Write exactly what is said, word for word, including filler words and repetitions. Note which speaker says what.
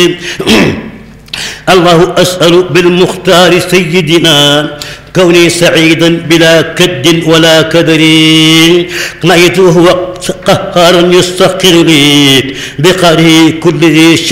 Speaker 1: الله أسأل بالمختار سيدنا كوني سعيدا بلا كد ولا كدر، نعيته هو قهارا يستقر لي بقهره كل ذي